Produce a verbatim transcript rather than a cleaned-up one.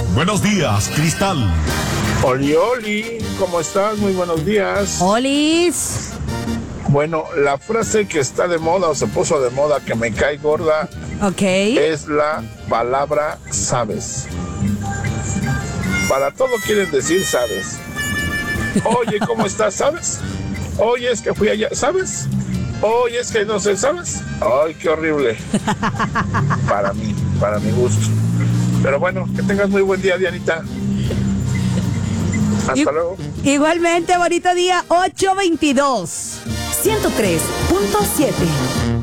Buenos días, Cristal. Oli, Oli, ¿cómo estás? Muy buenos días. Olis. Bueno, la frase que está de moda o se puso de moda que me cae gorda Ok. es la palabra sabes. Para todo quieren decir sabes. Oye, ¿cómo estás? ¿Sabes? Oye, es que fui allá, ¿sabes? Oye, es que no sé, ¿sabes? Ay, qué horrible. Para mí, para mi gusto. Pero bueno, que tengas muy buen día, Dianita. Hasta I- luego. Igualmente, bonito día, ocho veintidós. ciento tres punto siete.